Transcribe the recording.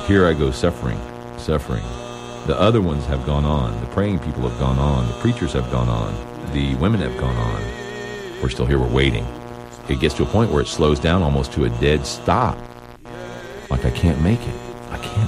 here I go suffering. The other ones have gone on. The praying people have gone on. The preachers have gone on. The women have gone on. We're still here. We're waiting. It gets to a point where it slows down almost to a dead stop. Like I can't make it. I can't